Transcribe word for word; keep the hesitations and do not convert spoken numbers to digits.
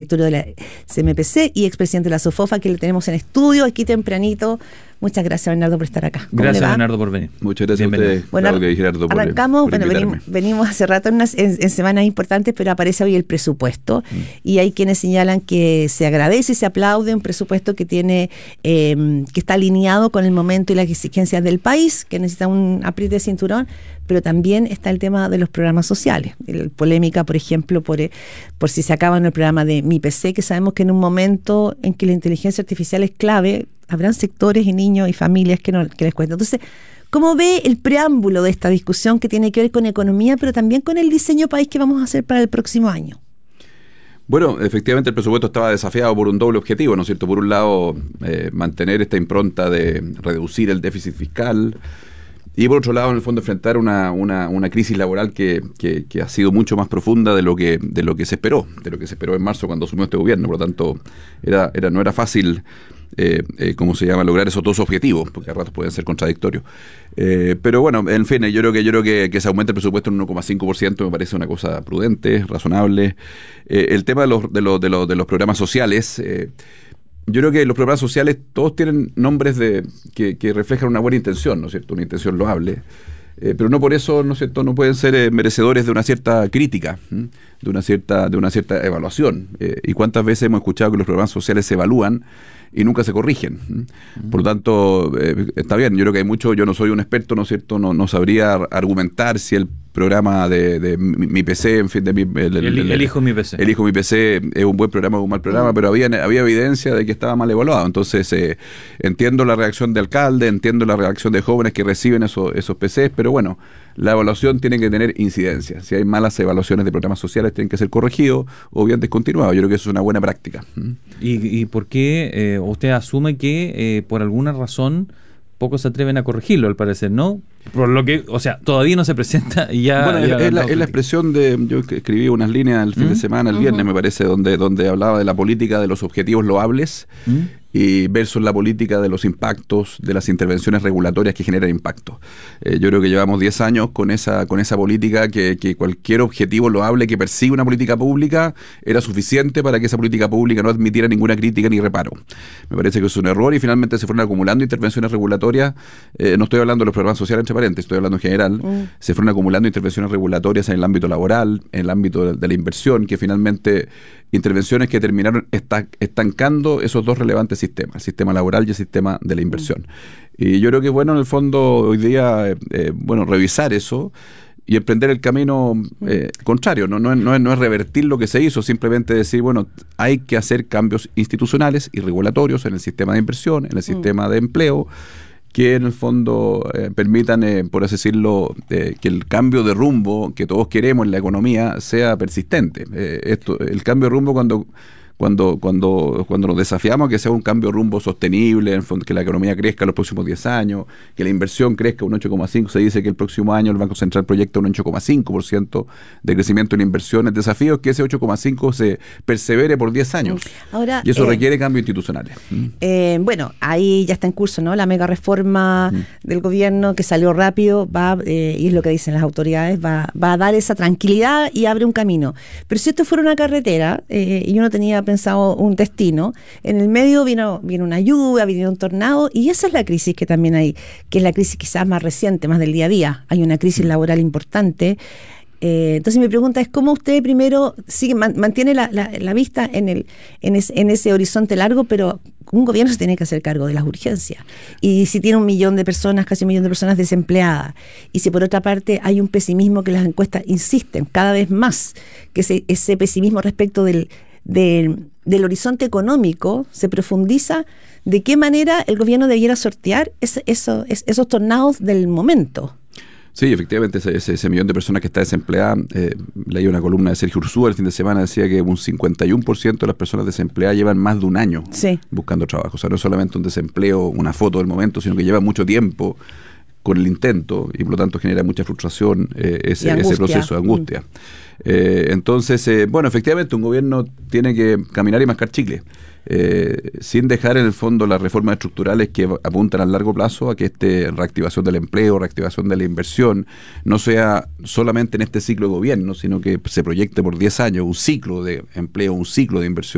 directorio de la C M P C y expresidente de la SOFOFA, que le tenemos en estudio aquí tempranito. Muchas gracias, Bernardo, por estar acá. Gracias, Bernardo, por venir. Muchas gracias Bienvenido. a ustedes. Bueno, claro que Gerardo, por, arrancamos, por bueno, venimos, venimos hace rato en, unas, en, en semanas importantes, pero aparece hoy el presupuesto mm. y hay quienes señalan que se agradece y se aplaude un presupuesto que tiene eh, que está alineado con el momento y las exigencias del país, que necesita un apriete de cinturón, pero también está el tema de los programas sociales. El, polémica, por ejemplo, por, por si se acaba en el programa de Mi P C, que sabemos que en un momento en que la inteligencia artificial es clave, habrán sectores y niños y familias que, no, que les cuesta. Entonces, ¿cómo ve el preámbulo de esta discusión que tiene que ver con economía, pero también con el diseño país que vamos a hacer para el próximo año? Bueno, efectivamente el presupuesto estaba desafiado por un doble objetivo, ¿no es cierto? Por un lado, eh, mantener esta impronta de reducir el déficit fiscal y por otro lado, en el fondo, enfrentar una, una, una crisis laboral que, que, que ha sido mucho más profunda de lo que de lo que se esperó, de lo que se esperó en marzo cuando asumió este gobierno. Por lo tanto, era, era no era fácil, eh, eh, ¿cómo se llama?, lograr esos dos objetivos, porque a ratos pueden ser contradictorios. Eh, pero bueno, en fin, yo creo que yo creo que, que se aumente el presupuesto en un uno coma cinco por ciento me parece una cosa prudente, razonable. Eh, el tema de los, de los, de los, de los programas sociales... Eh, Yo creo que los programas sociales todos tienen nombres de que, que reflejan una buena intención, ¿no es cierto? Una intención loable. Eh, pero no por eso, ¿no es cierto?, no pueden ser eh, merecedores de una cierta crítica, ¿m? de una cierta de una cierta evaluación. Eh, y cuántas veces hemos escuchado que los programas sociales se evalúan y nunca se corrigen. ¿m? Uh-huh. Por lo tanto, eh, está bien, yo creo que hay mucho, yo no soy un experto, ¿no es cierto?, no, no sabría argumentar si el programa de, de mi, mi P C, en fin, de mi, el, el, el, el hijo mi P C. El hijo mi P C es un buen programa o un mal programa, uh-huh. pero había, había evidencia de que estaba mal evaluado. Entonces, eh, entiendo la reacción de alcalde, entiendo la reacción de jóvenes que reciben esos, esos P Cs, pero bueno, la evaluación tiene que tener incidencia. Si hay malas evaluaciones de programas sociales, tienen que ser corregidos o bien descontinuados. Yo creo que eso es una buena práctica. ¿Y, y por qué eh, usted asume que eh, por alguna razón pocos se atreven a corregirlo, al parecer, ¿no? Por lo que, o sea, todavía no se presenta y ya... Bueno, ya es, la, es la expresión de... Yo escribí unas líneas el fin ¿Mm? de semana, el uh-huh. viernes, me parece, donde, donde hablaba de la política de los objetivos loables ¿Mm? y versus la política de los impactos, de las intervenciones regulatorias que generan impacto. Eh, yo creo que llevamos diez años con esa con esa política que, que cualquier objetivo loable que persigue una política pública era suficiente para que esa política pública no admitiera ninguna crítica ni reparo. Me parece que es un error y finalmente se fueron acumulando intervenciones regulatorias. Eh, no estoy hablando de los programas sociales entre paréntesis, estoy hablando en general. Mm. Se fueron acumulando intervenciones regulatorias en el ámbito laboral, en el ámbito de, de la inversión, que finalmente intervenciones que terminaron esta, estancando esos dos relevantes sistemas, el sistema laboral y el sistema de la inversión. Mm. Y yo creo que es bueno en el fondo hoy día, eh, eh, bueno, revisar eso y emprender el camino eh, contrario, ¿no? No, no, es, no es revertir lo que se hizo, simplemente decir, bueno, hay que hacer cambios institucionales y regulatorios en el sistema de inversión, en el sistema mm. de empleo, que en el fondo eh, permitan, eh, por así decirlo, eh, que el cambio de rumbo que todos queremos en la economía sea persistente. Eh, esto, el cambio de rumbo cuando... Cuando, cuando, cuando nos desafiamos a que sea un cambio de rumbo sostenible, en fondo, que la economía crezca en los próximos diez años, que la inversión crezca un ocho coma cinco por ciento, se dice que el próximo año el Banco Central proyecta un ocho coma cinco por ciento de crecimiento en inversión. El desafío es que ese ocho coma cinco por ciento se persevere por diez años. Ahora, y eso eh, requiere cambios institucionales. Eh, bueno, ahí ya está en curso, ¿no? La mega reforma mm. del gobierno que salió rápido, va eh, y es lo que dicen las autoridades, va, va a dar esa tranquilidad y abre un camino. Pero si esto fuera una carretera eh, y uno tenía pensado un destino, en el medio vino, vino una lluvia, vino un tornado, y esa es la crisis que también hay, que es la crisis quizás más reciente, más del día a día. Hay una crisis laboral importante. Eh, entonces mi pregunta es cómo usted primero sigue man, mantiene la, la, la vista en, el, en, es, en ese horizonte largo, pero un gobierno se tiene que hacer cargo de las urgencias. Y si tiene un millón de personas, casi un millón de personas desempleadas, y si por otra parte hay un pesimismo que las encuestas insisten cada vez más, que ese, ese pesimismo respecto del Del, del horizonte económico se profundiza, ¿de qué manera el gobierno debiera sortear ese, eso, es, esos tornados del momento? Sí, efectivamente, ese, ese, ese millón de personas que está desempleada, eh, leí una columna de Sergio Ursúa el fin de semana, decía que un cincuenta y uno por ciento de las personas desempleadas llevan más de un año sí. buscando trabajo. O sea, no es solamente un desempleo, una foto del momento, sino que lleva mucho tiempo con el intento y por lo tanto genera mucha frustración eh, ese, ese proceso de angustia. Mm. Eh, entonces, eh, bueno, efectivamente un gobierno tiene que caminar y mascar chicle, eh, sin dejar en el fondo las reformas estructurales que apuntan a largo plazo a que esta reactivación del empleo, reactivación de la inversión, no sea solamente en este ciclo de gobierno, sino que se proyecte por diez años un ciclo de empleo, un ciclo de inversión